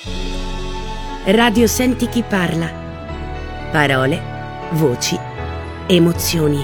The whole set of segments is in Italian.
Radio Senti chi parla. Parole, voci, emozioni.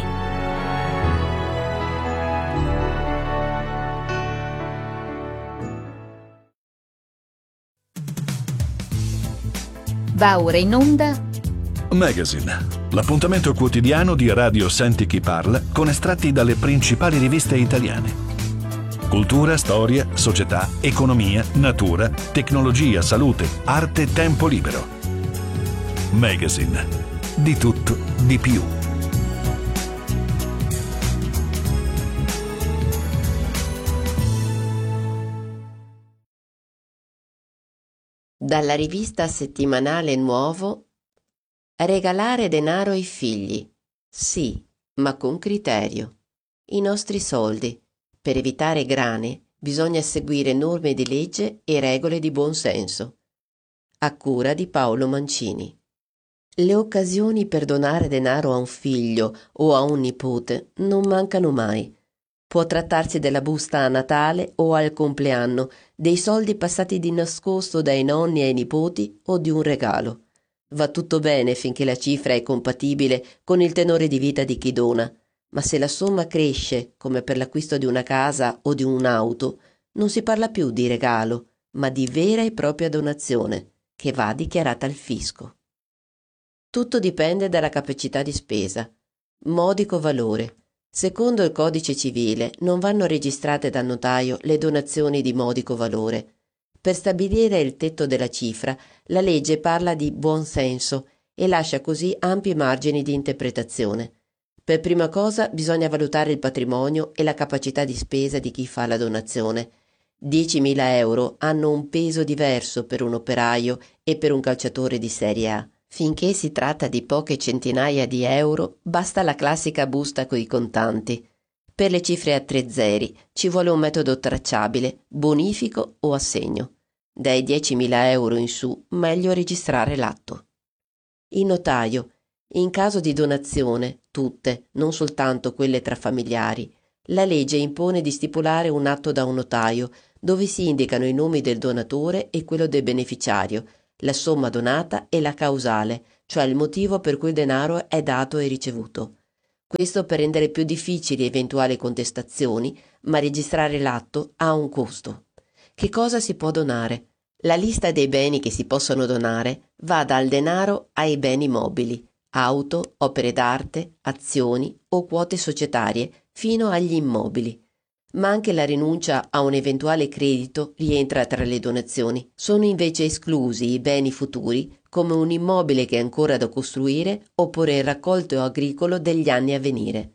Va ora in onda Magazine, l'appuntamento quotidiano di Radio Senti chi parla con estratti dalle principali riviste italiane. Cultura, storia, società, economia, natura, tecnologia, salute, arte, tempo libero. Magazine, di tutto, di più. Dalla rivista settimanale Nuovo. Regalare denaro ai figli. Sì, ma con criterio. I nostri soldi. Per evitare grane bisogna seguire norme di legge e regole di buon senso. A cura di Paolo Mancini. Le occasioni per donare denaro a un figlio o a un nipote non mancano mai. Può trattarsi della busta a Natale o al compleanno, dei soldi passati di nascosto dai nonni ai nipoti o di un regalo. Va tutto bene finché la cifra è compatibile con il tenore di vita di chi dona, ma se la somma cresce, come per l'acquisto di una casa o di un'auto, non si parla più di regalo, ma di vera e propria donazione, che va dichiarata al fisco. Tutto dipende dalla capacità di spesa. Modico valore. Secondo il codice civile non vanno registrate dal notaio le donazioni di modico valore. Per stabilire il tetto della cifra, la legge parla di buon senso e lascia così ampi margini di interpretazione. Per prima cosa bisogna valutare il patrimonio e la capacità di spesa di chi fa la donazione. 10.000 euro hanno un peso diverso per un operaio e per un calciatore di Serie A. Finché si tratta di poche centinaia di euro, basta la classica busta coi contanti. Per le cifre a 3 zeri ci vuole un metodo tracciabile, bonifico o assegno. Dai 10.000 euro in su, meglio registrare l'atto. Il notaio. In caso di donazione, tutte, non soltanto quelle tra familiari, la legge impone di stipulare un atto da un notaio dove si indicano i nomi del donatore e quello del beneficiario, la somma donata e la causale, cioè il motivo per cui il denaro è dato e ricevuto. Questo per rendere più difficili eventuali contestazioni, ma registrare l'atto ha un costo. Che cosa si può donare? La lista dei beni che si possono donare va dal denaro ai beni mobili, auto, opere d'arte, azioni o quote societarie, fino agli immobili. Ma anche la rinuncia a un eventuale credito rientra tra le donazioni. Sono invece esclusi i beni futuri, come un immobile che è ancora da costruire oppure il raccolto agricolo degli anni a venire.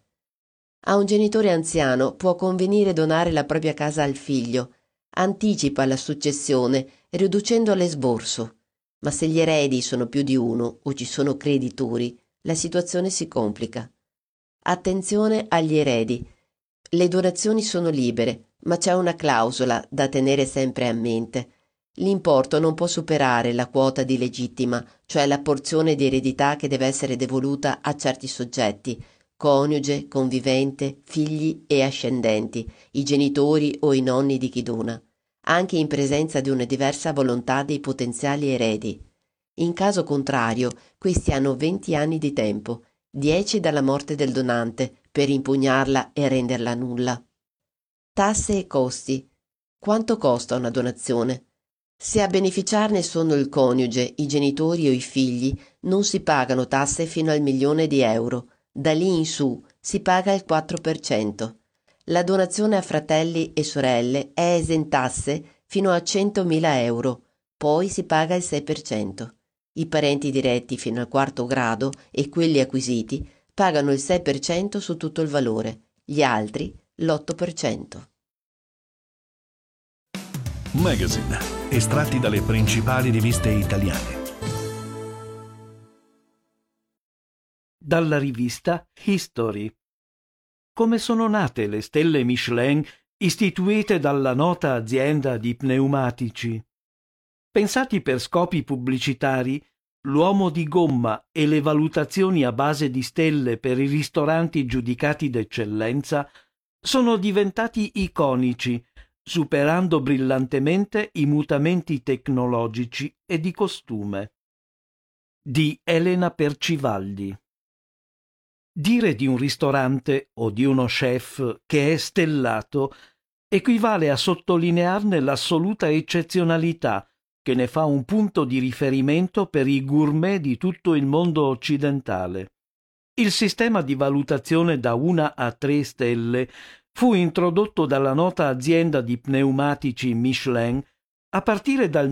A un genitore anziano può convenire donare la propria casa al figlio, anticipa la successione riducendo l'esborso, ma se gli eredi sono più di uno o ci sono creditori, la situazione si complica. Attenzione agli eredi. Le donazioni sono libere, ma c'è una clausola da tenere sempre a mente. L'importo non può superare la quota di legittima, cioè la porzione di eredità che deve essere devoluta a certi soggetti, coniuge, convivente, figli e ascendenti, i genitori o i nonni di chi dona, anche in presenza di una diversa volontà dei potenziali eredi. In caso contrario, questi hanno 20 anni di tempo, 10 dalla morte del donante, per impugnarla e renderla nulla. Tasse e costi. Quanto costa una donazione? Se a beneficiarne sono il coniuge, i genitori o i figli, non si pagano tasse fino al 1.000.000 di euro. Da lì in su si paga il 4%. La donazione a fratelli e sorelle è esentasse fino a 100.000 euro, poi si paga il 6%. I parenti diretti fino al 4° grado e quelli acquisiti pagano il 6% su tutto il valore, gli altri l'8%. Magazine, estratti dalle principali riviste italiane. Dalla rivista History. Come sono nate le stelle Michelin istituite dalla nota azienda di pneumatici? Pensati per scopi pubblicitari, l'uomo di gomma e le valutazioni a base di stelle per i ristoranti giudicati d'eccellenza sono diventati iconici, superando brillantemente i mutamenti tecnologici e di costume. Di Elena Percivaldi. Dire di un ristorante o di uno chef che è stellato equivale a sottolinearne l'assoluta eccezionalità, che ne fa un punto di riferimento per i gourmet di tutto il mondo occidentale. Il sistema di valutazione da 1 a 3 stelle fu introdotto dalla nota azienda di pneumatici Michelin a partire dal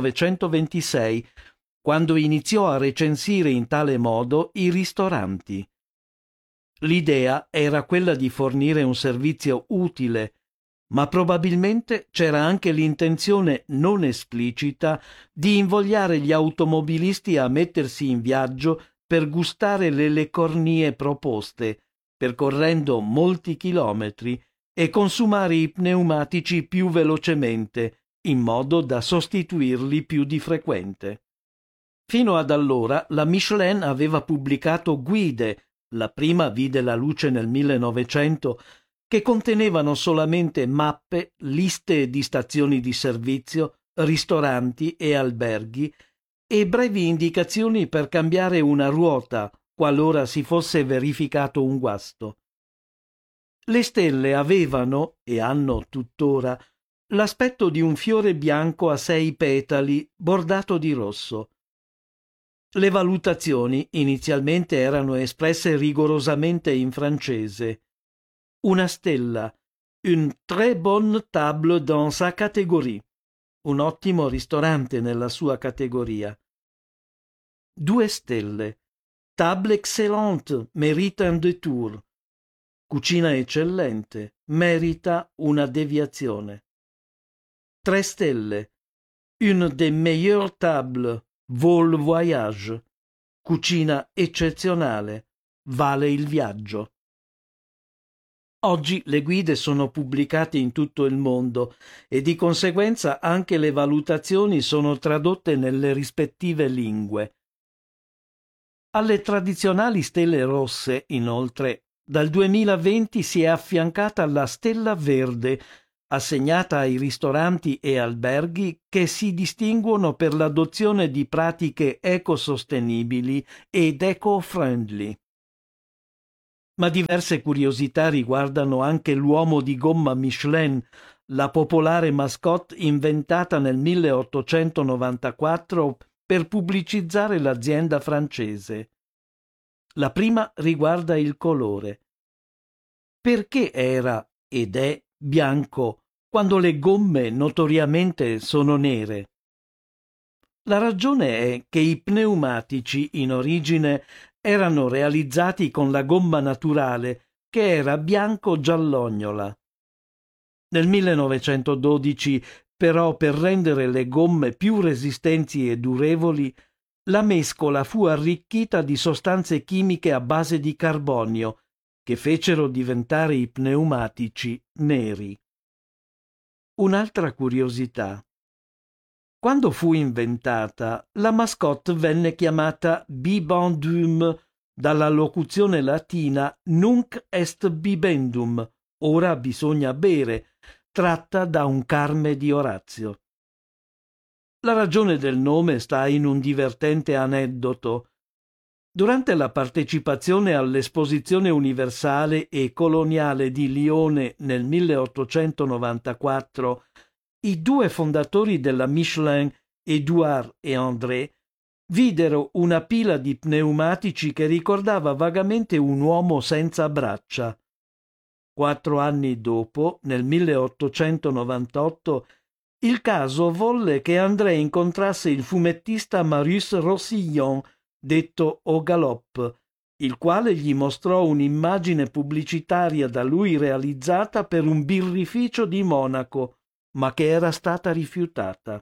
1926, quando iniziò a recensire in tale modo i ristoranti. L'idea era quella di fornire un servizio utile, ma probabilmente c'era anche l'intenzione non esplicita di invogliare gli automobilisti a mettersi in viaggio per gustare le cornie proposte, percorrendo molti chilometri, e consumare i pneumatici più velocemente, in modo da sostituirli più di frequente. Fino ad allora la Michelin aveva pubblicato guide, la prima vide la luce nel 1900, che contenevano solamente mappe, liste di stazioni di servizio, ristoranti e alberghi e brevi indicazioni per cambiare una ruota qualora si fosse verificato un guasto. Le stelle avevano, e hanno tuttora, l'aspetto di un fiore bianco a 6 petali bordato di rosso. Le valutazioni inizialmente erano espresse rigorosamente in francese. Una stella, une très bonne table dans sa catégorie, un ottimo ristorante nella sua categoria. 2 stelle, table excellente, mérite un détour, cucina eccellente, merita una deviazione. 3 stelle, une des meilleures tables, vaut le voyage, cucina eccezionale, vale il viaggio. Oggi le guide sono pubblicate in tutto il mondo e di conseguenza anche le valutazioni sono tradotte nelle rispettive lingue. Alle tradizionali stelle rosse, inoltre, dal 2020 si è affiancata la stella verde, assegnata ai ristoranti e alberghi che si distinguono per l'adozione di pratiche ecosostenibili ed eco-friendly. Ma diverse curiosità riguardano anche l'uomo di gomma Michelin, la popolare mascotte inventata nel 1894 per pubblicizzare l'azienda francese. La prima riguarda il colore. Perché era ed è bianco quando le gomme notoriamente sono nere? La ragione è che i pneumatici in origine erano realizzati con la gomma naturale, che era bianco-giallognola. Nel 1912, però, per rendere le gomme più resistenti e durevoli, la mescola fu arricchita di sostanze chimiche a base di carbonio, che fecero diventare i pneumatici neri. Un'altra curiosità. Quando fu inventata, la mascotte venne chiamata bibendum, dalla locuzione latina nunc est bibendum, ora bisogna bere, tratta da un Carme di Orazio. La ragione del nome sta in un divertente aneddoto. Durante la partecipazione all'Esposizione universale e coloniale di Lione nel 1894, i 2 fondatori della Michelin, Édouard e André, videro una pila di pneumatici che ricordava vagamente un uomo senza braccia. 4 anni dopo, nel 1898, il caso volle che André incontrasse il fumettista Marius Rossillon, detto Au Galop, il quale gli mostrò un'immagine pubblicitaria da lui realizzata per un birrificio di Monaco, ma che era stata rifiutata.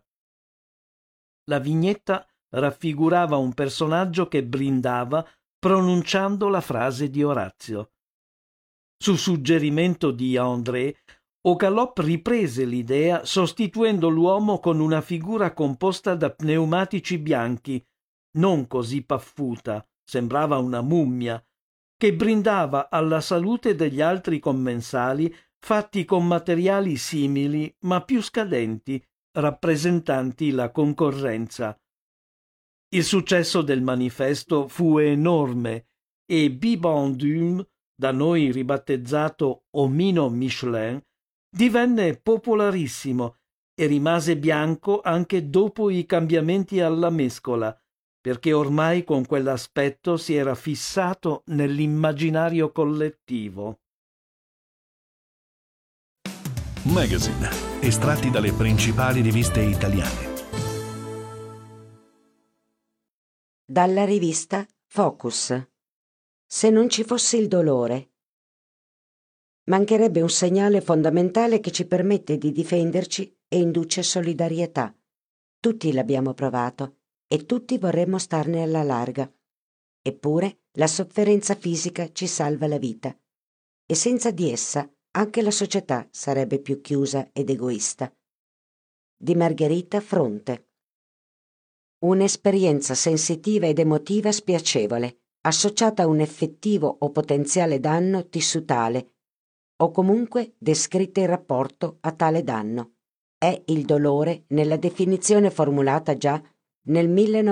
La vignetta raffigurava un personaggio che brindava pronunciando la frase di Orazio. Su suggerimento di André, Au Galop riprese l'idea sostituendo l'uomo con una figura composta da pneumatici bianchi, non così paffuta, sembrava una mummia, che brindava alla salute degli altri commensali fatti con materiali simili ma più scadenti, rappresentanti la concorrenza. Il successo del manifesto fu enorme e Bibendum, da noi ribattezzato Omino Michelin, divenne popolarissimo e rimase bianco anche dopo i cambiamenti alla mescola, perché ormai con quell'aspetto si era fissato nell'immaginario collettivo. Magazine, estratti dalle principali riviste italiane. Dalla rivista Focus. Se non ci fosse il dolore. Mancherebbe un segnale fondamentale che ci permette di difenderci e induce solidarietà. Tutti l'abbiamo provato e tutti vorremmo starne alla larga. Eppure la sofferenza fisica ci salva la vita e senza di essa anche la società sarebbe più chiusa ed egoista. Di Margherita Fronte. Un'esperienza sensitiva ed emotiva spiacevole, associata a un effettivo o potenziale danno tissutale, o comunque descritta in rapporto a tale danno. È il dolore nella definizione formulata già nel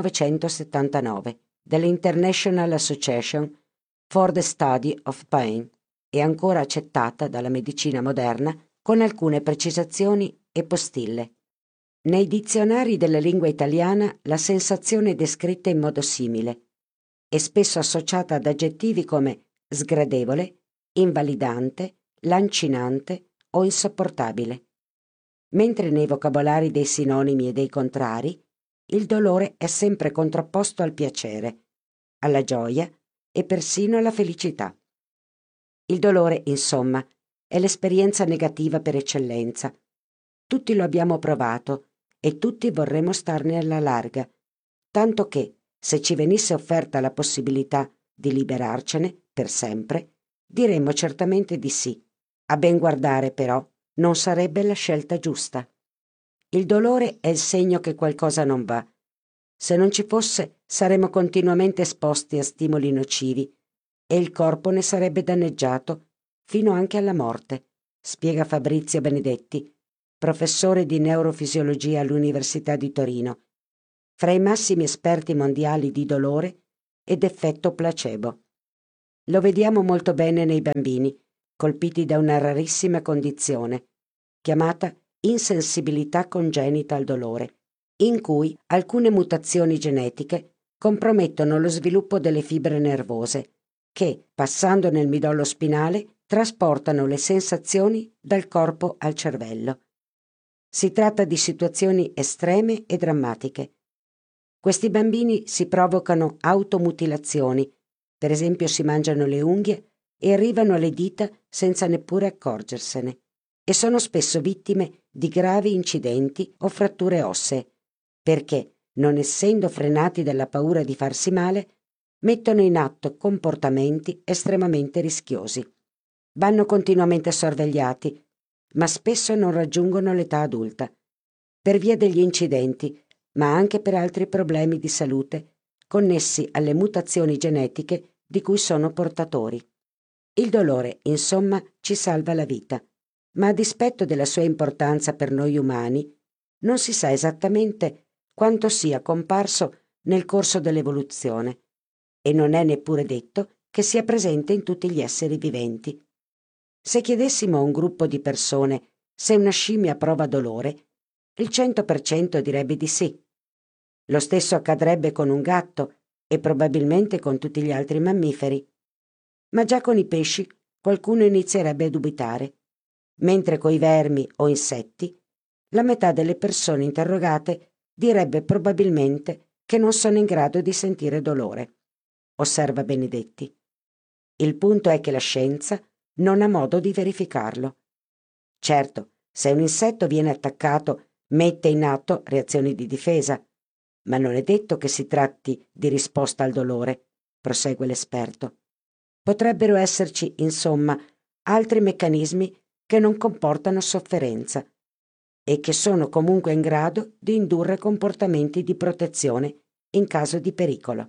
1979 dall'International Association for the Study of Pain e ancora accettata dalla medicina moderna con alcune precisazioni e postille. Nei dizionari della lingua italiana la sensazione è descritta in modo simile e spesso associata ad aggettivi come sgradevole, invalidante, lancinante o insopportabile. Mentre nei vocabolari dei sinonimi e dei contrari, il dolore è sempre contrapposto al piacere, alla gioia e persino alla felicità. Il dolore, insomma, è l'esperienza negativa per eccellenza. Tutti lo abbiamo provato e tutti vorremmo starne alla larga, tanto che, se ci venisse offerta la possibilità di liberarcene per sempre, diremmo certamente di sì. A ben guardare, però, non sarebbe la scelta giusta. Il dolore è il segno che qualcosa non va. Se non ci fosse, saremmo continuamente esposti a stimoli nocivi e il corpo ne sarebbe danneggiato fino anche alla morte, spiega Fabrizio Benedetti, professore di neurofisiologia all'Università di Torino, fra i massimi esperti mondiali di dolore ed effetto placebo. Lo vediamo molto bene nei bambini, colpiti da una rarissima condizione, chiamata insensibilità congenita al dolore, in cui alcune mutazioni genetiche compromettono lo sviluppo delle fibre nervose, che, passando nel midollo spinale, trasportano le sensazioni dal corpo al cervello. Si tratta di situazioni estreme e drammatiche. Questi bambini si provocano automutilazioni, per esempio si mangiano le unghie e arrivano alle dita senza neppure accorgersene, e sono spesso vittime di gravi incidenti o fratture ossee, perché, non essendo frenati dalla paura di farsi male, mettono in atto comportamenti estremamente rischiosi. Vanno continuamente sorvegliati, ma spesso non raggiungono l'età adulta, per via degli incidenti, ma anche per altri problemi di salute connessi alle mutazioni genetiche di cui sono portatori. Il dolore, insomma, ci salva la vita, ma a dispetto della sua importanza per noi umani, non si sa esattamente quanto sia comparso nel corso dell'evoluzione, e non è neppure detto che sia presente in tutti gli esseri viventi. Se chiedessimo a un gruppo di persone se una scimmia prova dolore, il 100% direbbe di sì. Lo stesso accadrebbe con un gatto e probabilmente con tutti gli altri mammiferi. Ma già con i pesci qualcuno inizierebbe a dubitare, mentre coi vermi o insetti la metà delle persone interrogate direbbe probabilmente che non sono in grado di sentire dolore, osserva Benedetti. Il punto è che la scienza non ha modo di verificarlo. Certo, se un insetto viene attaccato, mette in atto reazioni di difesa, ma non è detto che si tratti di risposta al dolore, prosegue l'esperto. Potrebbero esserci, insomma, altri meccanismi che non comportano sofferenza e che sono comunque in grado di indurre comportamenti di protezione in caso di pericolo.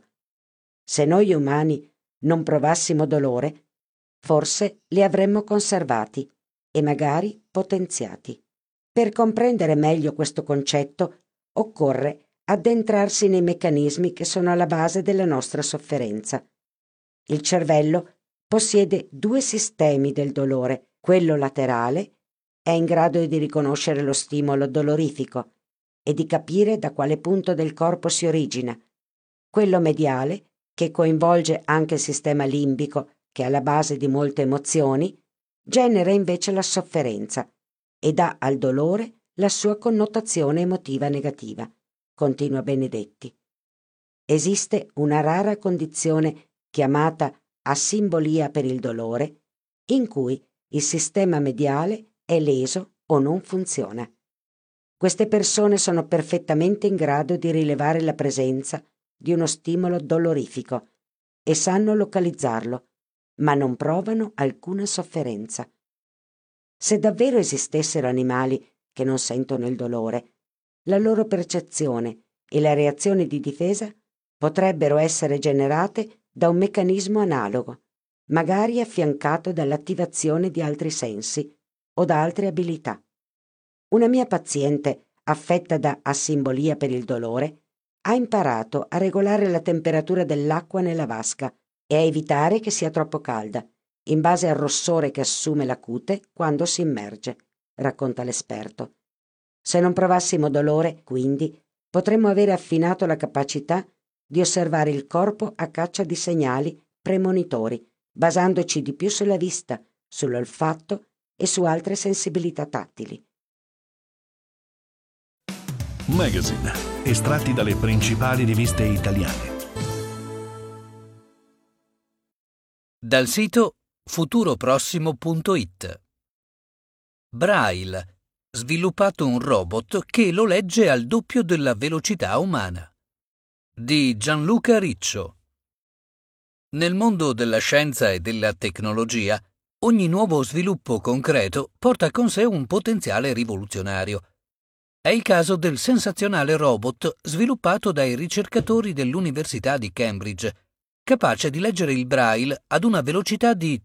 Se noi umani non provassimo dolore, forse li avremmo conservati e magari potenziati. Per comprendere meglio questo concetto occorre addentrarsi nei meccanismi che sono alla base della nostra sofferenza. Il cervello possiede due sistemi del dolore. Quello laterale è in grado di riconoscere lo stimolo dolorifico e di capire da quale punto del corpo si origina. Quello mediale, che coinvolge anche il sistema limbico, che è alla base di molte emozioni, genera invece la sofferenza e dà al dolore la sua connotazione emotiva negativa. Continua Benedetti. Esiste una rara condizione chiamata asimbolia per il dolore, in cui il sistema mediale è leso o non funziona. Queste persone sono perfettamente in grado di rilevare la presenza di uno stimolo dolorifico e sanno localizzarlo, ma non provano alcuna sofferenza. Se davvero esistessero animali che non sentono il dolore, la loro percezione e la reazione di difesa potrebbero essere generate da un meccanismo analogo, magari affiancato dall'attivazione di altri sensi o da altre abilità. Una mia paziente affetta da asimbolia per il dolore ha imparato a regolare la temperatura dell'acqua nella vasca e a evitare che sia troppo calda, in base al rossore che assume la cute quando si immerge, racconta l'esperto. Se non provassimo dolore, quindi, potremmo avere affinato la capacità di osservare il corpo a caccia di segnali premonitori, basandoci di più sulla vista, sull'olfatto e su altre sensibilità tattili. Magazine, estratti dalle principali riviste italiane. Dal sito futuroprossimo.it. Braille, sviluppato un robot che lo legge al doppio della velocità umana. Di Gianluca Riccio. Nel mondo della scienza e della tecnologia, ogni nuovo sviluppo concreto porta con sé un potenziale rivoluzionario. È il caso del sensazionale robot sviluppato dai ricercatori dell'Università di Cambridge, capace di leggere il Braille ad una velocità di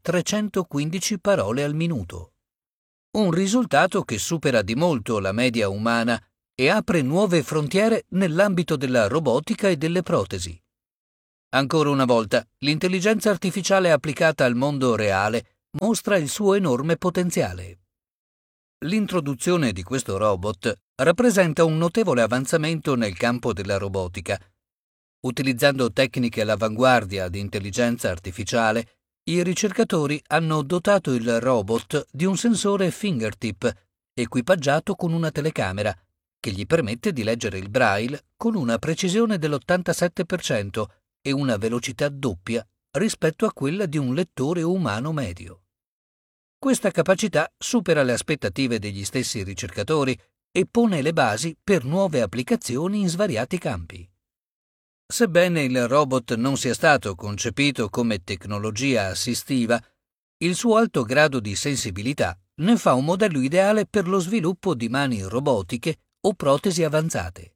315 parole al minuto. Un risultato che supera di molto la media umana e apre nuove frontiere nell'ambito della robotica e delle protesi. Ancora una volta, l'intelligenza artificiale applicata al mondo reale mostra il suo enorme potenziale. L'introduzione di questo robot rappresenta un notevole avanzamento nel campo della robotica. Utilizzando tecniche all'avanguardia di intelligenza artificiale, i ricercatori hanno dotato il robot di un sensore fingertip equipaggiato con una telecamera che gli permette di leggere il Braille con una precisione dell'87% e una velocità doppia rispetto a quella di un lettore umano medio. Questa capacità supera le aspettative degli stessi ricercatori e pone le basi per nuove applicazioni in svariati campi. Sebbene il robot non sia stato concepito come tecnologia assistiva, il suo alto grado di sensibilità ne fa un modello ideale per lo sviluppo di mani robotiche o protesi avanzate.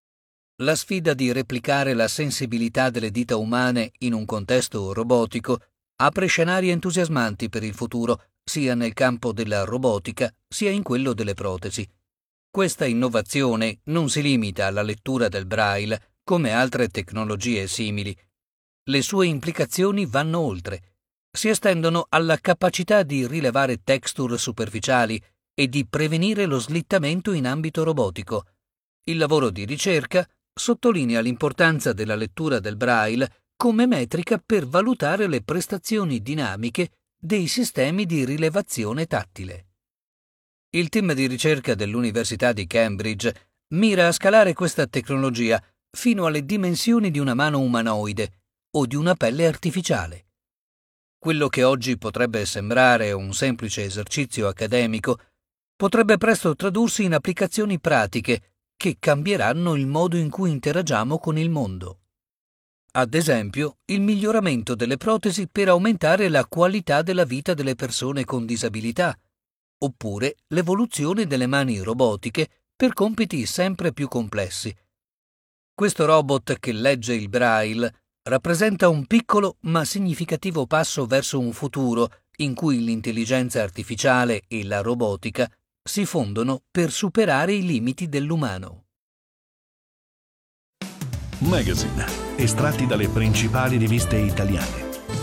La sfida di replicare la sensibilità delle dita umane in un contesto robotico apre scenari entusiasmanti per il futuro, sia nel campo della robotica, sia in quello delle protesi. Questa innovazione non si limita alla lettura del Braille, come altre tecnologie simili. Le sue implicazioni vanno oltre. Si estendono alla capacità di rilevare texture superficiali e di prevenire lo slittamento in ambito robotico. Il lavoro di ricerca sottolinea l'importanza della lettura del Braille come metrica per valutare le prestazioni dinamiche dei sistemi di rilevazione tattile. Il team di ricerca dell'Università di Cambridge mira a scalare questa tecnologia fino alle dimensioni di una mano umanoide o di una pelle artificiale. Quello che oggi potrebbe sembrare un semplice esercizio accademico potrebbe presto tradursi in applicazioni pratiche che cambieranno il modo in cui interagiamo con il mondo. Ad esempio, il miglioramento delle protesi per aumentare la qualità della vita delle persone con disabilità, oppure l'evoluzione delle mani robotiche per compiti sempre più complessi. Questo robot che legge il Braille rappresenta un piccolo ma significativo passo verso un futuro in cui l'intelligenza artificiale e la robotica si fondono per superare i limiti dell'umano. Magazine, estratti dalle principali riviste italiane.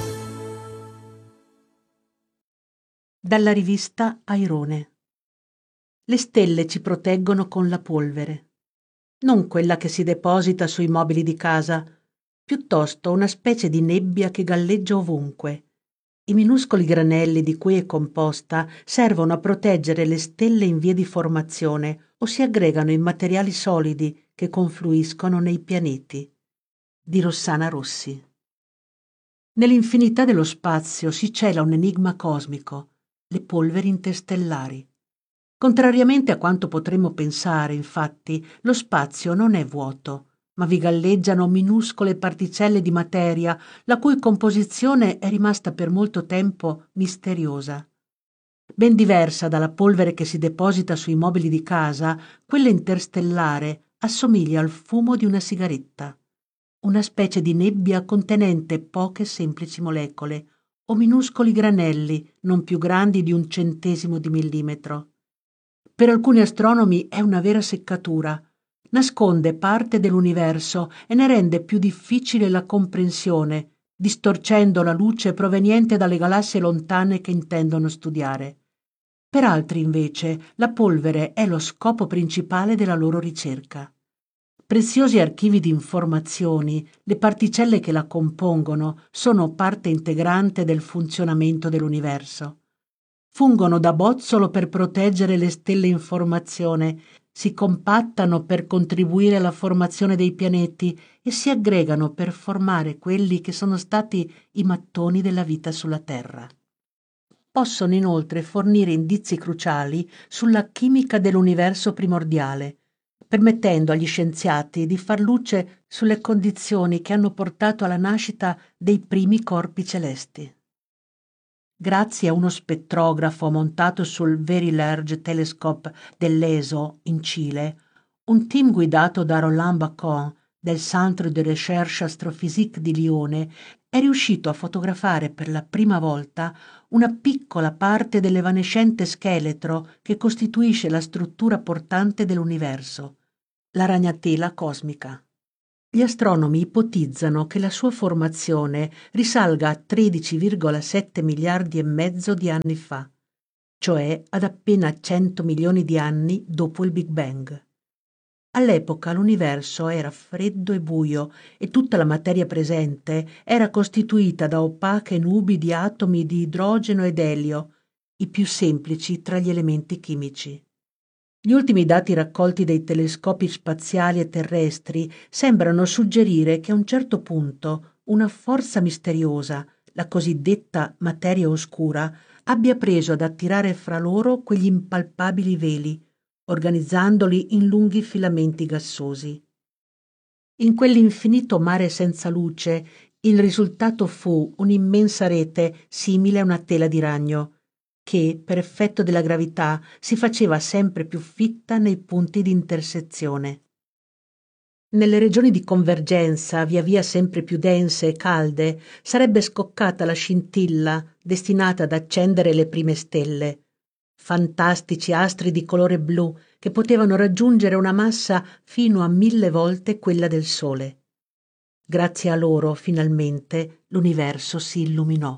Dalla rivista Airone. Le stelle ci proteggono con la polvere. Non quella che si deposita sui mobili di casa, piuttosto una specie di nebbia che galleggia ovunque. I minuscoli granelli di cui è composta servono a proteggere le stelle in via di formazione o si aggregano in materiali solidi che confluiscono nei pianeti. Di Rossana Rossi. Nell'infinità dello spazio si cela un enigma cosmico, le polveri interstellari. Contrariamente a quanto potremmo pensare, infatti, lo spazio non è vuoto, ma vi galleggiano minuscole particelle di materia, la cui composizione è rimasta per molto tempo misteriosa. Ben diversa dalla polvere che si deposita sui mobili di casa, quella interstellare assomiglia al fumo di una sigaretta, una specie di nebbia contenente poche semplici molecole o minuscoli granelli non più grandi di 1/100 di millimetro. Per alcuni astronomi è una vera seccatura, nasconde parte dell'universo e ne rende più difficile la comprensione, distorcendo la luce proveniente dalle galassie lontane che intendono studiare. Per altri, invece, la polvere è lo scopo principale della loro ricerca. Preziosi archivi di informazioni, le particelle che la compongono sono parte integrante del funzionamento dell'universo. Fungono da bozzolo per proteggere le stelle in formazione, si compattano per contribuire alla formazione dei pianeti e si aggregano per formare quelli che sono stati i mattoni della vita sulla Terra. Possono inoltre fornire indizi cruciali sulla chimica dell'universo primordiale, permettendo agli scienziati di far luce sulle condizioni che hanno portato alla nascita dei primi corpi celesti. Grazie a uno spettrografo montato sul Very Large Telescope dell'ESO in Cile, un team guidato da Roland Bacon del Centre de Recherche Astrophysique di Lione è riuscito a fotografare per la prima volta una piccola parte dell'evanescente scheletro che costituisce la struttura portante dell'universo, la ragnatela cosmica. Gli astronomi ipotizzano che la sua formazione risalga a 13,7 miliardi e mezzo di anni fa, cioè ad appena 100 milioni di anni dopo il Big Bang. All'epoca l'universo era freddo e buio e tutta la materia presente era costituita da opache nubi di atomi di idrogeno ed elio, i più semplici tra gli elementi chimici. Gli ultimi dati raccolti dai telescopi spaziali e terrestri sembrano suggerire che a un certo punto una forza misteriosa, la cosiddetta materia oscura, abbia preso ad attirare fra loro quegli impalpabili veli, organizzandoli in lunghi filamenti gassosi. In quell'infinito mare senza luce, il risultato fu un'immensa rete simile a una tela di ragno, che, per effetto della gravità, si faceva sempre più fitta nei punti di intersezione. Nelle regioni di convergenza, via via sempre più dense e calde, sarebbe scoccata la scintilla destinata ad accendere le prime stelle, fantastici astri di colore blu che potevano raggiungere una massa fino a 1000 volte quella del Sole. Grazie a loro, finalmente, l'universo si illuminò.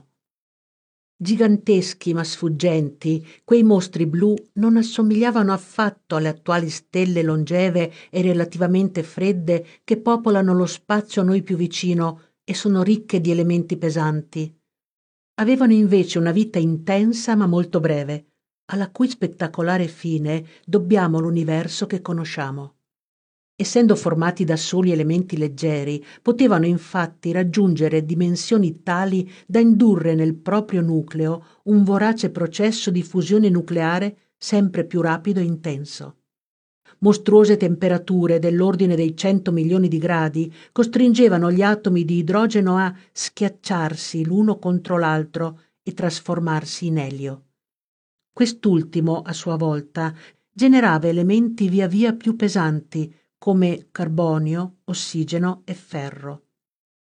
Giganteschi ma sfuggenti, quei mostri blu non assomigliavano affatto alle attuali stelle longeve e relativamente fredde che popolano lo spazio a noi più vicino e sono ricche di elementi pesanti. Avevano invece una vita intensa ma molto breve, alla cui spettacolare fine dobbiamo l'universo che conosciamo. Essendo formati da soli elementi leggeri, potevano infatti raggiungere dimensioni tali da indurre nel proprio nucleo un vorace processo di fusione nucleare sempre più rapido e intenso. Mostruose temperature dell'ordine dei 100 milioni di gradi costringevano gli atomi di idrogeno a schiacciarsi l'uno contro l'altro e trasformarsi in elio. Quest'ultimo, a sua volta, generava elementi via via più pesanti, come carbonio, ossigeno e ferro.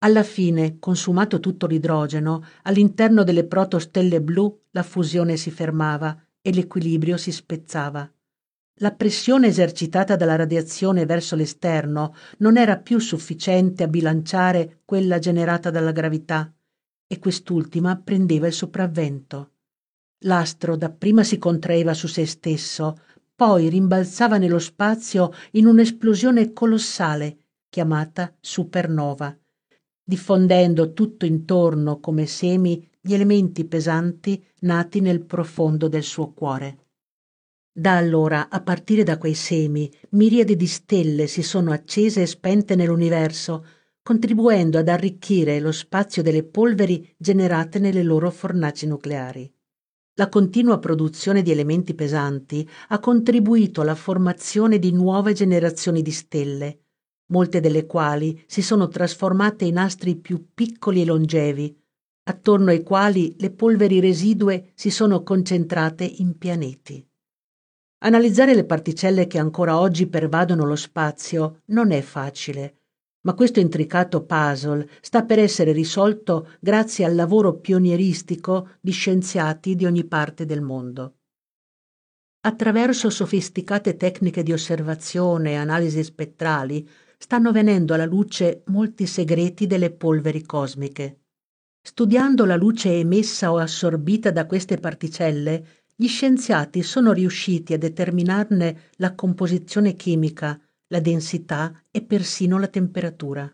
Alla fine, consumato tutto l'idrogeno, all'interno delle protostelle blu la fusione si fermava e l'equilibrio si spezzava. La pressione esercitata dalla radiazione verso l'esterno non era più sufficiente a bilanciare quella generata dalla gravità, e quest'ultima prendeva il sopravvento. L'astro dapprima si contraeva su se stesso, poi rimbalzava nello spazio in un'esplosione colossale chiamata supernova, diffondendo tutto intorno come semi gli elementi pesanti nati nel profondo del suo cuore. Da allora, a partire da quei semi, miriadi di stelle si sono accese e spente nell'universo, contribuendo ad arricchire lo spazio delle polveri generate nelle loro fornaci nucleari. La continua produzione di elementi pesanti ha contribuito alla formazione di nuove generazioni di stelle, molte delle quali si sono trasformate in astri più piccoli e longevi, attorno ai quali le polveri residue si sono concentrate in pianeti. Analizzare le particelle che ancora oggi pervadono lo spazio non è facile, ma questo intricato puzzle sta per essere risolto grazie al lavoro pionieristico di scienziati di ogni parte del mondo. Attraverso sofisticate tecniche di osservazione e analisi spettrali stanno venendo alla luce molti segreti delle polveri cosmiche. Studiando la luce emessa o assorbita da queste particelle, gli scienziati sono riusciti a determinarne la composizione chimica, la densità e persino la temperatura.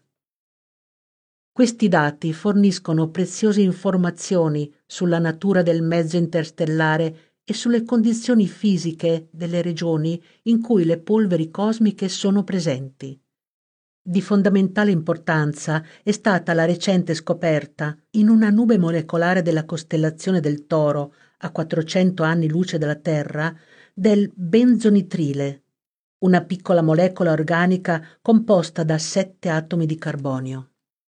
Questi dati forniscono preziose informazioni sulla natura del mezzo interstellare e sulle condizioni fisiche delle regioni in cui le polveri cosmiche sono presenti. Di fondamentale importanza è stata la recente scoperta, in una nube molecolare della costellazione del Toro, a 400 anni luce dalla Terra, del benzonitrile, una piccola molecola organica composta da 7 atomi di carbonio.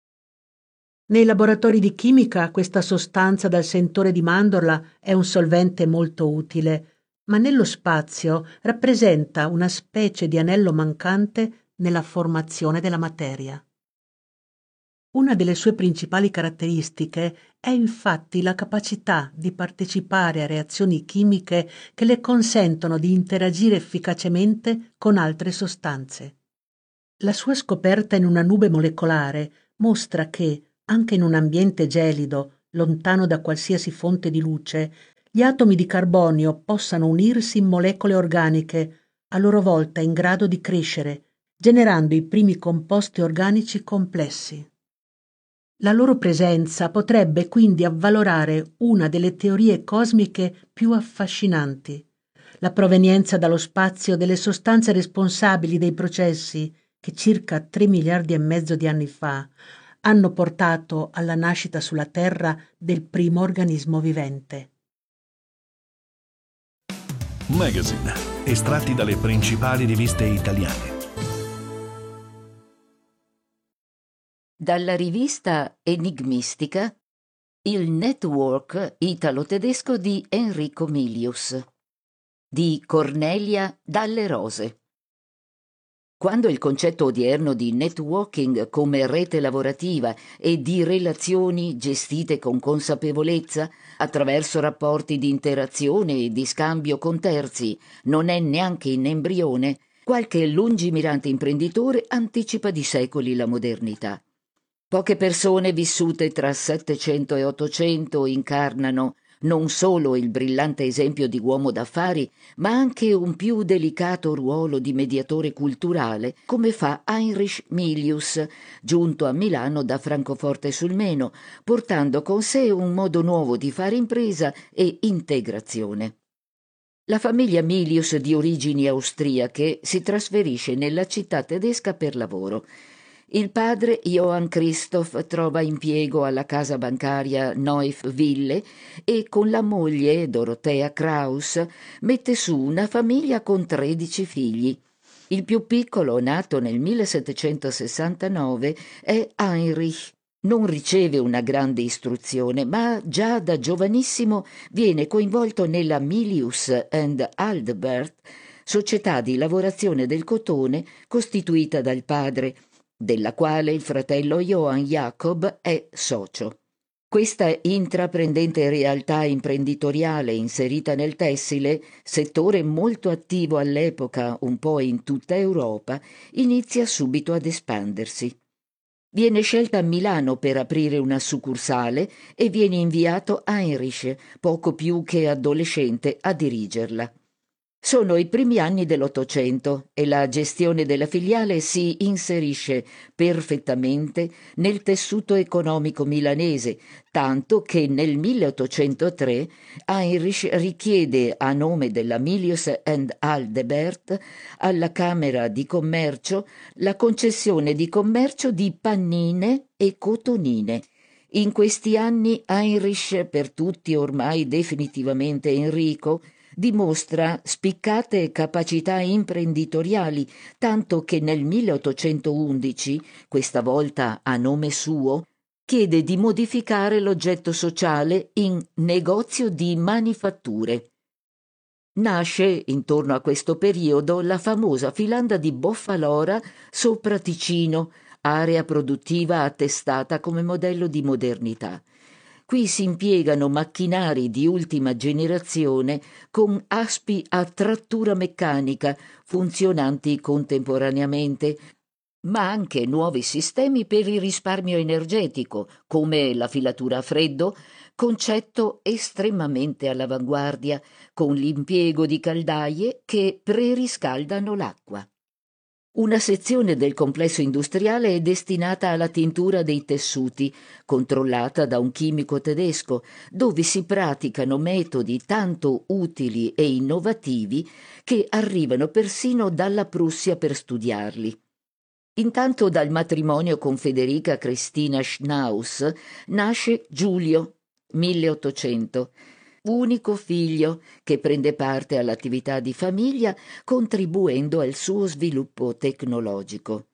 Nei laboratori di chimica questa sostanza dal sentore di mandorla è un solvente molto utile, ma nello spazio rappresenta una specie di anello mancante nella formazione della materia. Una delle sue principali caratteristiche è infatti la capacità di partecipare a reazioni chimiche che le consentono di interagire efficacemente con altre sostanze. La sua scoperta in una nube molecolare mostra che, anche in un ambiente gelido, lontano da qualsiasi fonte di luce, gli atomi di carbonio possano unirsi in molecole organiche, a loro volta in grado di crescere, generando i primi composti organici complessi. La loro presenza potrebbe quindi avvalorare una delle teorie cosmiche più affascinanti, la provenienza dallo spazio delle sostanze responsabili dei processi che circa 3 miliardi e mezzo di anni fa hanno portato alla nascita sulla Terra del primo organismo vivente. Magazine, estratti dalle principali riviste italiane. Dalla rivista Enigmistica, il network italo-tedesco di Enrico Milius, di Cornelia Dalle Rose. Quando il concetto odierno di networking come rete lavorativa e di relazioni gestite con consapevolezza attraverso rapporti di interazione e di scambio con terzi non è neanche in embrione, qualche lungimirante imprenditore anticipa di secoli la modernità. Poche persone vissute tra 700 e 800 incarnano non solo il brillante esempio di uomo d'affari, ma anche un più delicato ruolo di mediatore culturale, come fa Heinrich Milius, giunto a Milano da Francoforte sul Meno, portando con sé un modo nuovo di fare impresa e integrazione. La famiglia Milius, di origini austriache, si trasferisce nella città tedesca per lavoro. Il padre, Johann Christoph, trova impiego alla casa bancaria Neuf Ville e con la moglie, Dorothea Kraus, mette su una famiglia con 13 figli. Il più piccolo, nato nel 1769, è Heinrich. Non riceve una grande istruzione, ma già da giovanissimo viene coinvolto nella Milius and Aldebert, società di lavorazione del cotone costituita dal padre, della quale il fratello Johann Jakob è socio. Questa intraprendente realtà imprenditoriale inserita nel tessile, settore molto attivo all'epoca un po' in tutta Europa, inizia subito ad espandersi. Viene scelta a Milano per aprire una succursale e viene inviato Heinrich, poco più che adolescente, a dirigerla. Sono i primi anni dell'Ottocento e la gestione della filiale si inserisce perfettamente nel tessuto economico milanese, tanto che nel 1803 Heinrich richiede a nome della Milius and Aldebert alla Camera di Commercio la concessione di commercio di pannine e cotonine. In questi anni Heinrich, per tutti ormai definitivamente Enrico, dimostra spiccate capacità imprenditoriali, tanto che nel 1811, questa volta a nome suo, chiede di modificare l'oggetto sociale in negozio di manifatture. Nasce, intorno a questo periodo, la famosa filanda di Boffalora sopra Ticino, area produttiva attestata come modello di modernità. Qui si impiegano macchinari di ultima generazione con aspi a trattura meccanica funzionanti contemporaneamente, ma anche nuovi sistemi per il risparmio energetico, come la filatura a freddo, concetto estremamente all'avanguardia, con l'impiego di caldaie che preriscaldano l'acqua. Una sezione del complesso industriale è destinata alla tintura dei tessuti, controllata da un chimico tedesco, dove si praticano metodi tanto utili e innovativi che arrivano persino dalla Prussia per studiarli. Intanto dal matrimonio con Federica Cristina Schnaus nasce Giulio, 1800, unico figlio che prende parte all'attività di famiglia contribuendo al suo sviluppo tecnologico.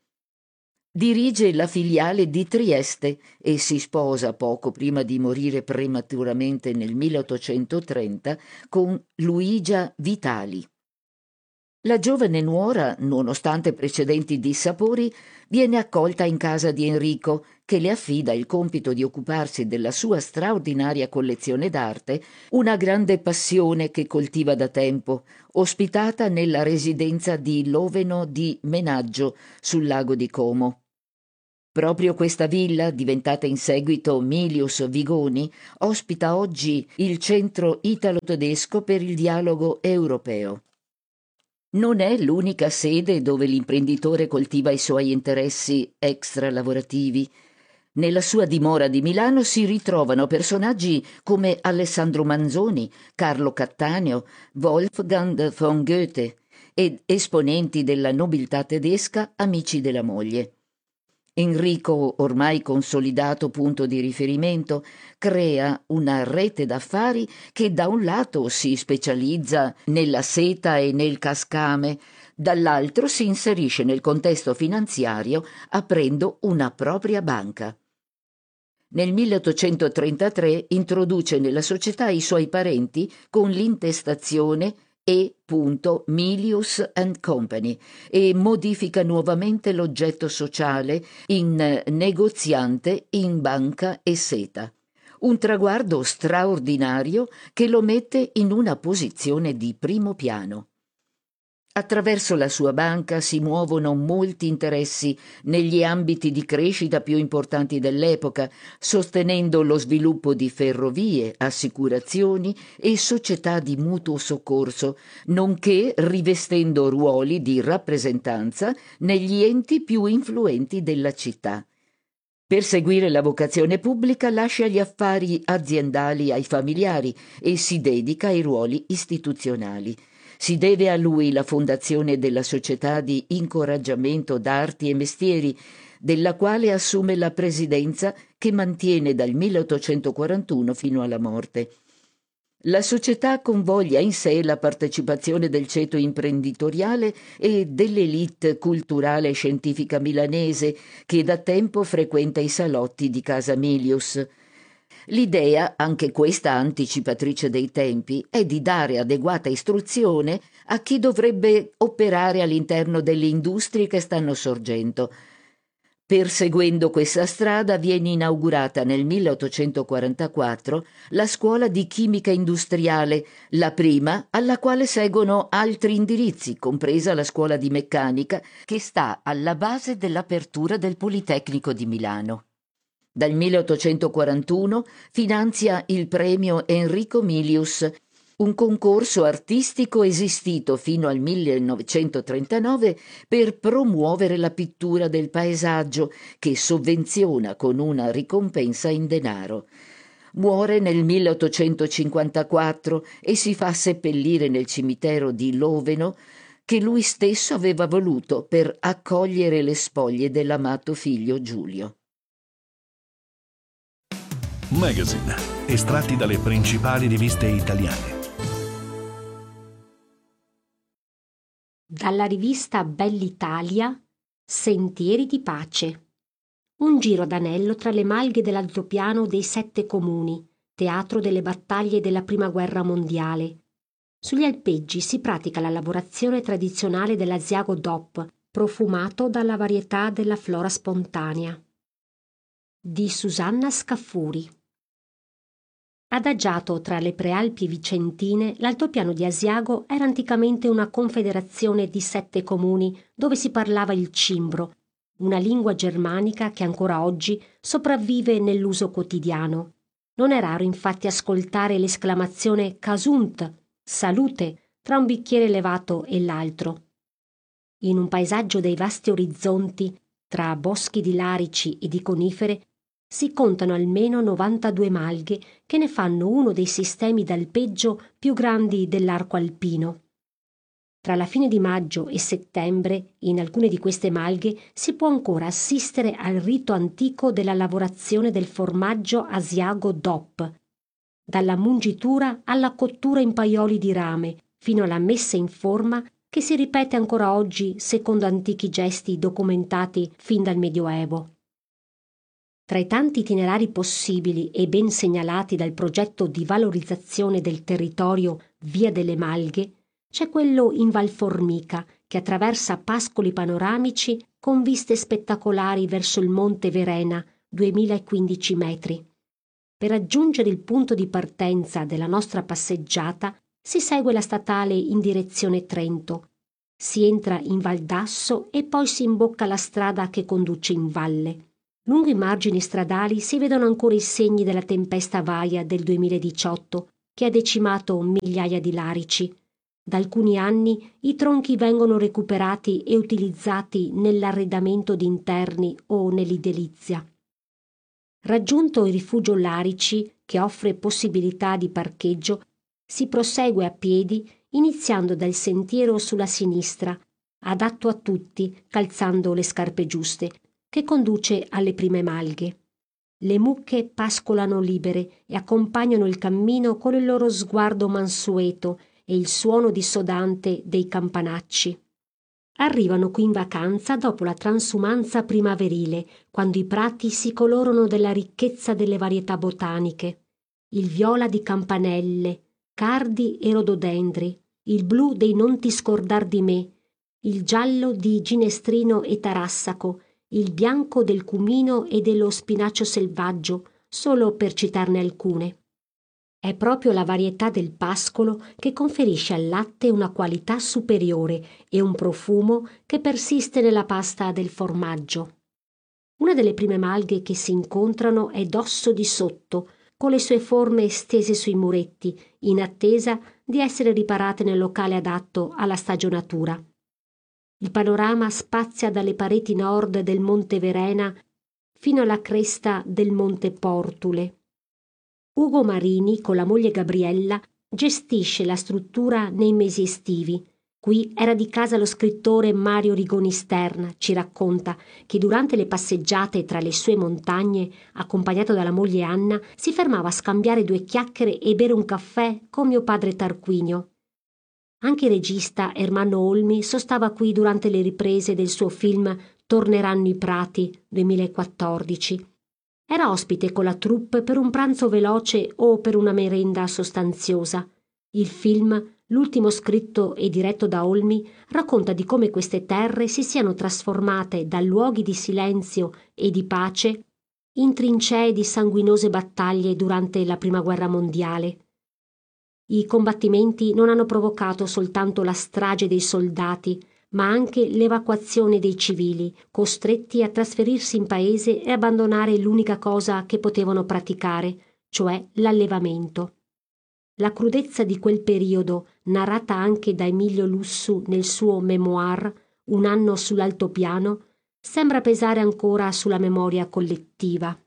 Dirige la filiale di Trieste e si sposa poco prima di morire prematuramente nel 1830 con Luigia Vitali. La giovane nuora, nonostante precedenti dissapori, viene accolta in casa di Enrico, che le affida il compito di occuparsi della sua straordinaria collezione d'arte, una grande passione che coltiva da tempo, ospitata nella residenza di Loveno di Menaggio, sul lago di Como. Proprio questa villa, diventata in seguito Milius Vigoni, ospita oggi il Centro Italo-Tedesco per il Dialogo Europeo. Non è l'unica sede dove l'imprenditore coltiva i suoi interessi extra-lavorativi. Nella sua dimora di Milano si ritrovano personaggi come Alessandro Manzoni, Carlo Cattaneo, Wolfgang von Goethe ed esponenti della nobiltà tedesca amici della moglie. Enrico, ormai consolidato punto di riferimento, crea una rete d'affari che da un lato si specializza nella seta e nel cascame, dall'altro si inserisce nel contesto finanziario aprendo una propria banca. Nel 1833 introduce nella società i suoi parenti con l'intestazione E. Milius and Company e modifica nuovamente l'oggetto sociale in negoziante in banca e seta. Un traguardo straordinario che lo mette in una posizione di primo piano. Attraverso la sua banca si muovono molti interessi negli ambiti di crescita più importanti dell'epoca, sostenendo lo sviluppo di ferrovie, assicurazioni e società di mutuo soccorso, nonché rivestendo ruoli di rappresentanza negli enti più influenti della città. Per seguire la vocazione pubblica lascia gli affari aziendali ai familiari e si dedica ai ruoli istituzionali. Si deve a lui la fondazione della Società di Incoraggiamento d'Arti e Mestieri, della quale assume la presidenza che mantiene dal 1841 fino alla morte. La società convoglia in sé la partecipazione del ceto imprenditoriale e dell'élite culturale e scientifica milanese che da tempo frequenta i salotti di Casa Milius. L'idea, anche questa anticipatrice dei tempi, è di dare adeguata istruzione a chi dovrebbe operare all'interno delle industrie che stanno sorgendo. Perseguendo questa strada viene inaugurata nel 1844 la scuola di chimica industriale, la prima alla quale seguono altri indirizzi, compresa la scuola di meccanica, che sta alla base dell'apertura del Politecnico di Milano. Dal 1841 finanzia il premio Enrico Milius, un concorso artistico esistito fino al 1939 per promuovere la pittura del paesaggio, che sovvenziona con una ricompensa in denaro. Muore nel 1854 e si fa seppellire nel cimitero di Loveno, che lui stesso aveva voluto per accogliere le spoglie dell'amato figlio Giulio. Magazine, estratti dalle principali riviste italiane. Dalla rivista Bell'Italia, Sentieri di pace. Un giro ad anello tra le malghe dell'altopiano dei 7 comuni, teatro delle battaglie della Prima Guerra Mondiale. Sugli alpeggi si pratica la lavorazione tradizionale dell'Asiago DOP, profumato dalla varietà della flora spontanea. Di Susanna Scaffuri. Adagiato tra le Prealpi vicentine, l'altopiano di Asiago era anticamente una confederazione di 7 comuni dove si parlava il cimbro, una lingua germanica che ancora oggi sopravvive nell'uso quotidiano. Non è raro infatti ascoltare l'esclamazione «Casunt», salute, tra un bicchiere levato e l'altro. In un paesaggio dei vasti orizzonti, tra boschi di larici e di conifere, si contano almeno 92 malghe che ne fanno uno dei sistemi d'alpeggio più grandi dell'arco alpino. Tra la fine di maggio e settembre, in alcune di queste malghe si può ancora assistere al rito antico della lavorazione del formaggio Asiago DOP, dalla mungitura alla cottura in paioli di rame, fino alla messa in forma che si ripete ancora oggi secondo antichi gesti documentati fin dal Medioevo. Tra i tanti itinerari possibili e ben segnalati dal progetto di valorizzazione del territorio Via delle Malghe, c'è quello in Val Formica, che attraversa pascoli panoramici con viste spettacolari verso il Monte Verena, 2015 metri. Per raggiungere il punto di partenza della nostra passeggiata si segue la statale in direzione Trento. Si entra in Val d'Asso e poi si imbocca la strada che conduce in valle. Lungo i margini stradali si vedono ancora i segni della tempesta Vaia del 2018, che ha decimato migliaia di larici. Da alcuni anni i tronchi vengono recuperati e utilizzati nell'arredamento di interni o nell'edilizia. Raggiunto il rifugio Larici, che offre possibilità di parcheggio, si prosegue a piedi iniziando dal sentiero sulla sinistra, adatto a tutti, calzando le scarpe giuste, che conduce alle prime malghe. Le mucche pascolano libere e accompagnano il cammino con il loro sguardo mansueto e il suono dissodante dei campanacci. Arrivano qui in vacanza dopo la transumanza primaverile, quando i prati si colorano della ricchezza delle varietà botaniche. Il viola di campanelle, cardi e rododendri, il blu dei non ti scordar di me, il giallo di ginestrino e tarassaco, il bianco del cumino e dello spinacio selvaggio, solo per citarne alcune. È proprio la varietà del pascolo che conferisce al latte una qualità superiore e un profumo che persiste nella pasta del formaggio. Una delle prime malghe che si incontrano è Dosso di Sotto, con le sue forme stese sui muretti, in attesa di essere riparate nel locale adatto alla stagionatura. Il panorama spazia dalle pareti nord del Monte Verena fino alla cresta del Monte Portule. Ugo Marini, con la moglie Gabriella, gestisce la struttura nei mesi estivi. Qui era di casa lo scrittore Mario Rigoni Stern, ci racconta, che durante le passeggiate tra le sue montagne, accompagnato dalla moglie Anna, si fermava a scambiare 2 chiacchiere e bere un caffè con mio padre Tarquinio. Anche il regista Ermanno Olmi sostava qui durante le riprese del suo film Torneranno i prati, 2014. Era ospite con la troupe per un pranzo veloce o per una merenda sostanziosa. Il film L'ultimo scritto e diretto da Olmi racconta di come queste terre si siano trasformate da luoghi di silenzio e di pace in trincee di sanguinose battaglie durante la Prima Guerra Mondiale. I combattimenti non hanno provocato soltanto la strage dei soldati, ma anche l'evacuazione dei civili, costretti a trasferirsi in paese e abbandonare l'unica cosa che potevano praticare, cioè l'allevamento. La crudezza di quel periodo, narrata anche da Emilio Lussu nel suo memoir Un anno sull'altopiano, sembra pesare ancora sulla memoria collettiva.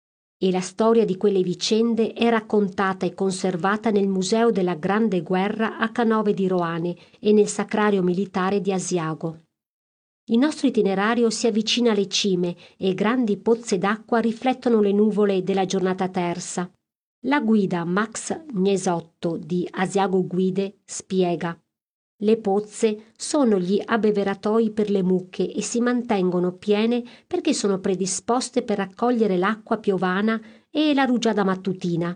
E la storia di quelle vicende è raccontata e conservata nel Museo della Grande Guerra a Canove di Roane e nel Sacrario Militare di Asiago. Il nostro itinerario si avvicina alle cime e grandi pozze d'acqua riflettono le nuvole della giornata tersa. La guida Max Gnesotto di Asiago Guide spiega: le pozze sono gli abbeveratoi per le mucche e si mantengono piene perché sono predisposte per raccogliere l'acqua piovana e la rugiada mattutina.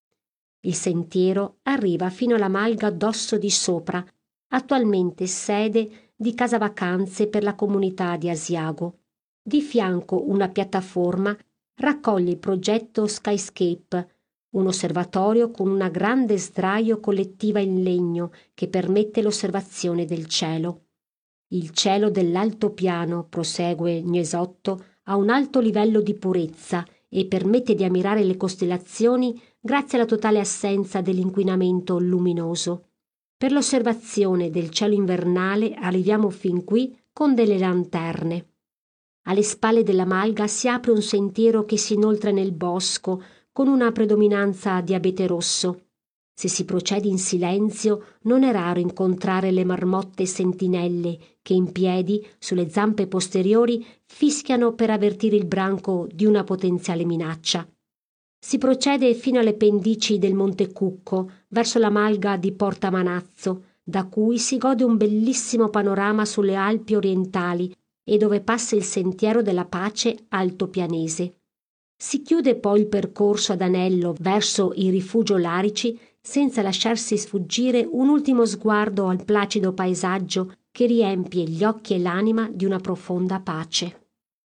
Il sentiero arriva fino alla malga d'Osso di Sopra, attualmente sede di casa vacanze per la comunità di Asiago. Di fianco una piattaforma raccoglie il progetto Skyscape, un osservatorio con una grande sdraio collettiva in legno che permette l'osservazione del cielo. Il cielo dell'altopiano, prosegue Gnesotto, ha un alto livello di purezza e permette di ammirare le costellazioni grazie alla totale assenza dell'inquinamento luminoso. Per l'osservazione del cielo invernale arriviamo fin qui con delle lanterne. Alle spalle della malga si apre un sentiero che si inoltra nel bosco con una predominanza di abete rosso. Se si procede in silenzio, non è raro incontrare le marmotte sentinelle che in piedi, sulle zampe posteriori, fischiano per avvertire il branco di una potenziale minaccia. Si procede fino alle pendici del Monte Cucco, verso la malga di Porta Manazzo, da cui si gode un bellissimo panorama sulle Alpi orientali e dove passa il sentiero della pace altopianese. Si chiude poi il percorso ad anello verso il rifugio Larici senza lasciarsi sfuggire un ultimo sguardo al placido paesaggio che riempie gli occhi e l'anima di una profonda pace.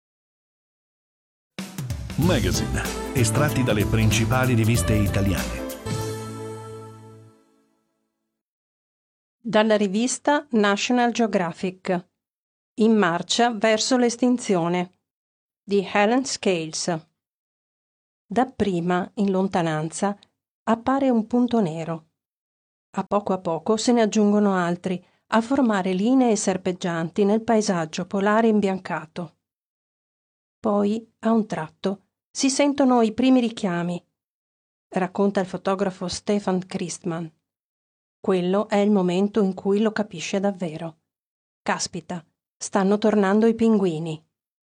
Magazine, estratti dalle principali riviste italiane. Dalla rivista National Geographic. In marcia verso l'estinzione di Helen Scales. Dapprima, in lontananza, appare un punto nero. A poco se ne aggiungono altri, a formare linee serpeggianti nel paesaggio polare imbiancato. Poi, a un tratto, si sentono i primi richiami. Racconta il fotografo Stefan Christman. Quello è il momento in cui lo capisce davvero. Caspita, stanno tornando i pinguini.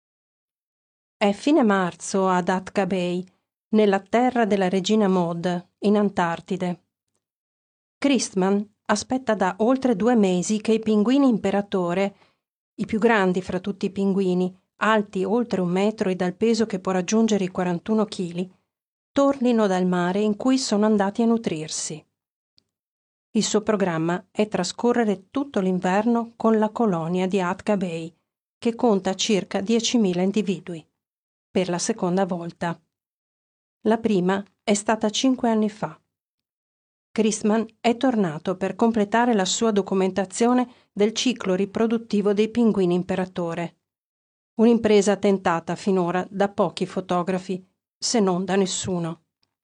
È fine marzo ad Atka Bay, nella terra della regina Maud, in Antartide. Christman aspetta da oltre 2 mesi che i pinguini imperatore, i più grandi fra tutti i pinguini, alti oltre 1 metro e dal peso che può raggiungere i 41 kg, tornino dal mare in cui sono andati a nutrirsi. Il suo programma è trascorrere tutto l'inverno con la colonia di Atka Bay, che conta circa 10.000 individui, per la seconda volta. La prima è stata 5 anni fa. Christman è tornato per completare la sua documentazione del ciclo riproduttivo dei pinguini imperatore. Un'impresa tentata finora da pochi fotografi, se non da nessuno.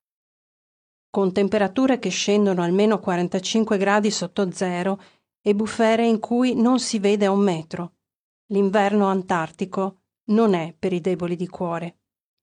Con temperature che scendono almeno 45 gradi sotto zero e bufere in cui non si vede a 1 metro, l'inverno antartico non è per i deboli di cuore.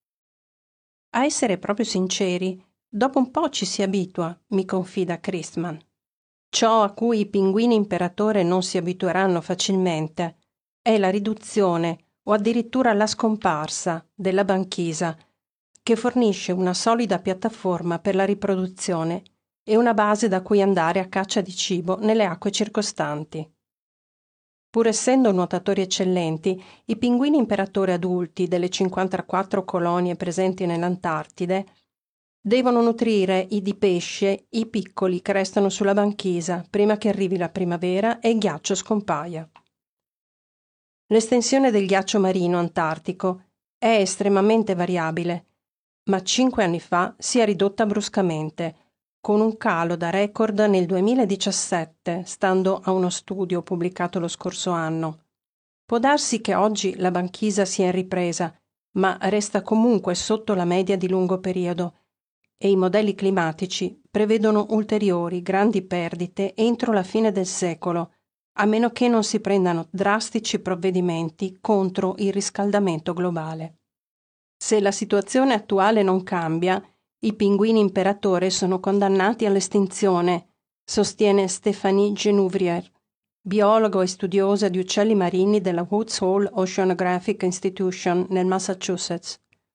A essere proprio sinceri, dopo un po' ci si abitua, mi confida Christman. Ciò a cui i pinguini imperatore non si abitueranno facilmente è la riduzione o addirittura la scomparsa della banchisa, che fornisce una solida piattaforma per la riproduzione e una base da cui andare a caccia di cibo nelle acque circostanti. Pur essendo nuotatori eccellenti, i pinguini imperatore adulti delle 54 colonie presenti nell'Antartide Devono nutrire i di pesce i piccoli che restano sulla banchisa prima che arrivi la primavera e il ghiaccio scompaia. L'estensione del ghiaccio marino antartico è estremamente variabile, ma 5 anni fa si è ridotta bruscamente, con un calo da record nel 2017, stando a uno studio pubblicato lo scorso anno. Può darsi che oggi la banchisa sia in ripresa, ma resta comunque sotto la media di lungo periodo e i modelli climatici prevedono ulteriori grandi perdite entro la fine del secolo, a meno che non si prendano drastici provvedimenti contro il riscaldamento globale. Se la situazione attuale non cambia, i pinguini imperatore sono condannati all'estinzione, sostiene Stéphanie Genouvrier, biologo e studiosa di uccelli marini della Woods Hole Oceanographic Institution nel Massachusetts.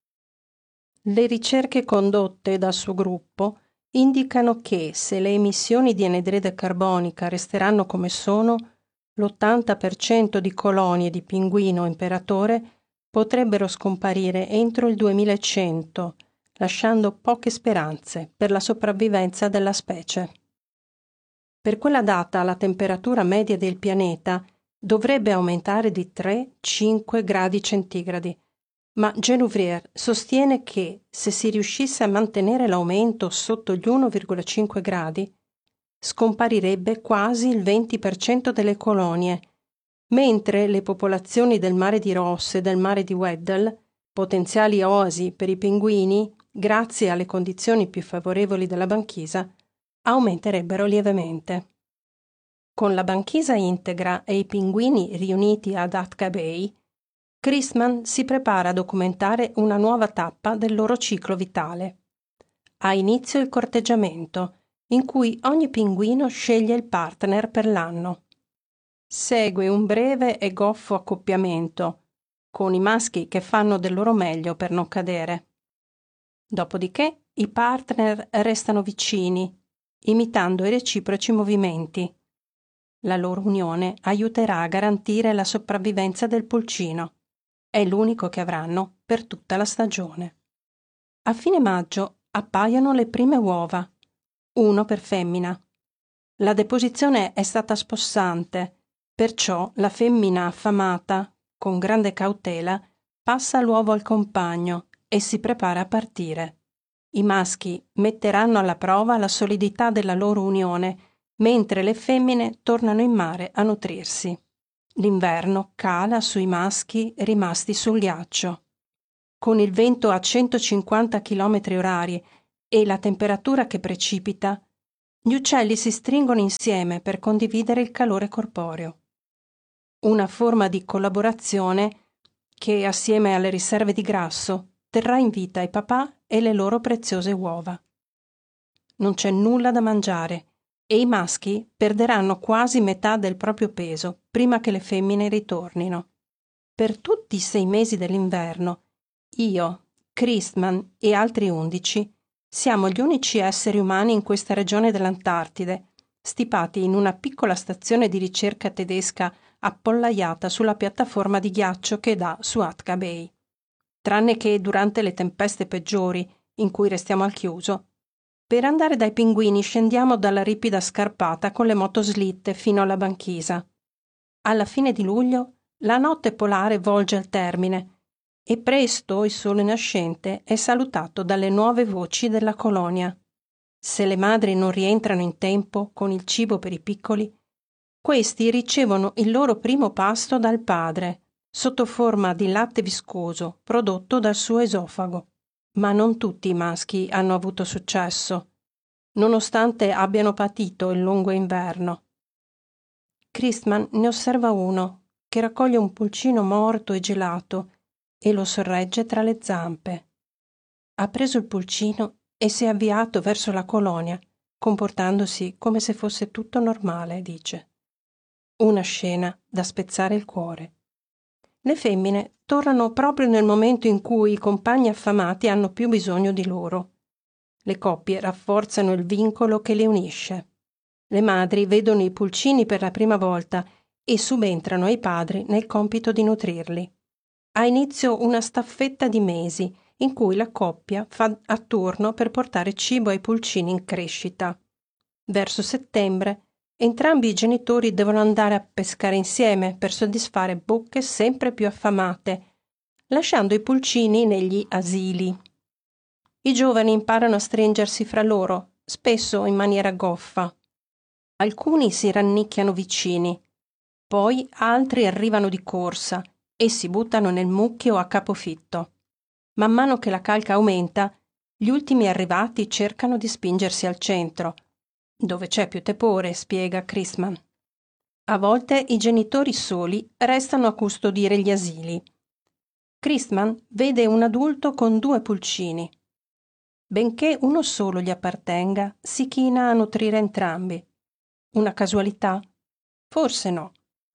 Le ricerche condotte dal suo gruppo indicano che se le emissioni di anidride carbonica resteranno come sono, l'80% di colonie di pinguino imperatore potrebbero scomparire entro il 2100, lasciando poche speranze per la sopravvivenza della specie. Per quella data la temperatura media del pianeta dovrebbe aumentare di 3-5 gradi centigradi, ma Genouvrier sostiene che se si riuscisse a mantenere l'aumento sotto gli 1,5 gradi, scomparirebbe quasi il 20% delle colonie, mentre le popolazioni del mare di Ross e del mare di Weddell, potenziali oasi per i pinguini, grazie alle condizioni più favorevoli della banchisa, aumenterebbero lievemente. Con la banchisa integra e i pinguini riuniti ad Atka Bay, Christman si prepara a documentare una nuova tappa del loro ciclo vitale. Ha inizio il corteggiamento, in cui ogni pinguino sceglie il partner per l'anno. Segue un breve e goffo accoppiamento, con i maschi che fanno del loro meglio per non cadere. Dopodiché i partner restano vicini, imitando i reciproci movimenti. La loro unione aiuterà a garantire la sopravvivenza del pulcino. È l'unico che avranno per tutta la stagione. A fine maggio appaiono le prime uova, uno per femmina. La deposizione è stata spossante, perciò la femmina affamata, con grande cautela, passa l'uovo al compagno e si prepara a partire. I maschi metteranno alla prova la solidità della loro unione, mentre le femmine tornano in mare a nutrirsi. L'inverno cala sui maschi rimasti sul ghiaccio. Con il vento a 150 km/h e la temperatura che precipita, gli uccelli si stringono insieme per condividere il calore corporeo. Una forma di collaborazione che, assieme alle riserve di grasso, terrà in vita i papà e le loro preziose uova. Non c'è nulla da mangiare e i maschi perderanno quasi metà del proprio peso prima che le femmine ritornino. Per tutti i 6 mesi dell'inverno, io, Christman e altri 11 siamo gli unici esseri umani in questa regione dell'Antartide, stipati in una piccola stazione di ricerca tedesca appollaiata sulla piattaforma di ghiaccio che dà su Atka Bay. Tranne che durante le tempeste peggiori, in cui restiamo al chiuso, per andare dai pinguini scendiamo dalla ripida scarpata con le motoslitte fino alla banchisa. Alla fine di luglio la notte polare volge al termine e presto il sole nascente è salutato dalle nuove voci della colonia. Se le madri non rientrano in tempo con il cibo per i piccoli, questi ricevono il loro primo pasto dal padre, sotto forma di latte viscoso prodotto dal suo esofago. Ma non tutti i maschi hanno avuto successo, nonostante abbiano patito il lungo inverno. Christman ne osserva uno che raccoglie un pulcino morto e gelato e lo sorregge tra le zampe. Ha preso il pulcino e si è avviato verso la colonia, comportandosi come se fosse tutto normale, dice. Una scena da spezzare il cuore. Le femmine tornano proprio nel momento in cui i compagni affamati hanno più bisogno di loro. Le coppie rafforzano il vincolo che le unisce. Le madri vedono i pulcini per la prima volta e subentrano ai padri nel compito di nutrirli. Ha inizio una staffetta di mesi in cui la coppia fa a turno per portare cibo ai pulcini in crescita. Verso settembre, entrambi i genitori devono andare a pescare insieme per soddisfare bocche sempre più affamate, lasciando i pulcini negli asili. I giovani imparano a stringersi fra loro, spesso in maniera goffa. Alcuni si rannicchiano vicini, poi altri arrivano di corsa e si buttano nel mucchio a capofitto. Man mano che la calca aumenta, gli ultimi arrivati cercano di spingersi al centro, dove c'è più tepore, spiega Christman. A volte i genitori soli restano a custodire gli asili. Christman vede un adulto con 2 pulcini. Benché uno solo gli appartenga, si china a nutrire entrambi. Una casualità? Forse no.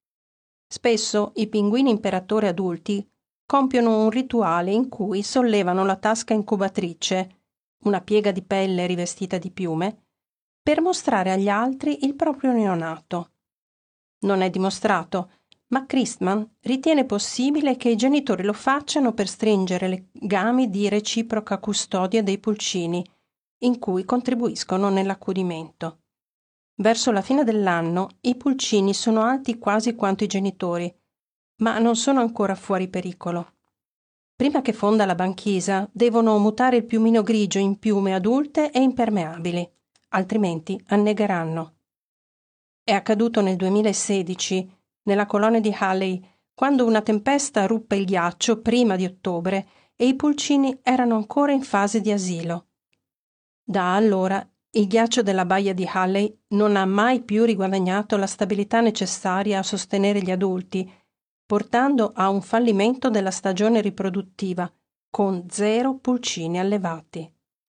Spesso i pinguini imperatore adulti compiono un rituale in cui sollevano la tasca incubatrice, una piega di pelle rivestita di piume, per mostrare agli altri il proprio neonato. Non è dimostrato, ma Christman ritiene possibile che i genitori lo facciano per stringere legami di reciproca custodia dei pulcini, in cui contribuiscono nell'accudimento. Verso la fine dell'anno i pulcini sono alti quasi quanto i genitori, ma non sono ancora fuori pericolo. Prima che fonda la banchisa, devono mutare il piumino grigio in piume adulte e impermeabili, altrimenti annegheranno. È accaduto nel 2016, nella colonia di Halley, quando una tempesta ruppe il ghiaccio prima di ottobre e i pulcini erano ancora in fase di asilo. Da allora il ghiaccio della baia di Halley non ha mai più riguadagnato la stabilità necessaria a sostenere gli adulti, portando a un fallimento della stagione riproduttiva, con 0 pulcini allevati.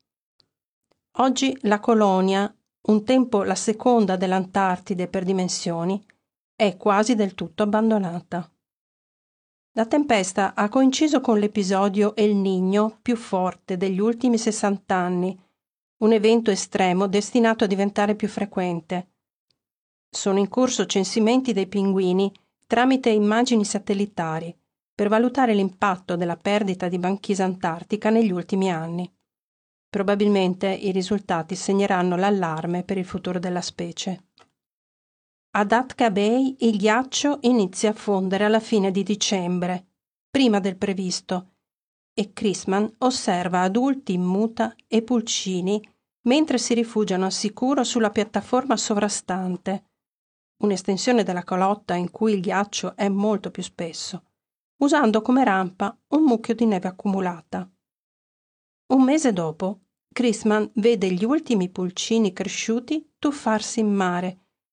Oggi la colonia, un tempo la seconda dell'Antartide per dimensioni, è quasi del tutto abbandonata. La tempesta ha coinciso con l'episodio El Niño più forte degli ultimi 60 anni, un evento estremo destinato a diventare più frequente. Sono in corso censimenti dei pinguini tramite immagini satellitari per valutare l'impatto della perdita di banchisa antartica negli ultimi anni. Probabilmente i risultati segneranno l'allarme per il futuro della specie. Ad Atka Bay il ghiaccio inizia a fondere alla fine di dicembre, prima del previsto, e Christman osserva adulti in muta e pulcini mentre si rifugiano al sicuro sulla piattaforma sovrastante, un'estensione della calotta in cui il ghiaccio è molto più spesso, usando come rampa un mucchio di neve accumulata. Un mese dopo, Christman vede gli ultimi pulcini cresciuti tuffarsi in mare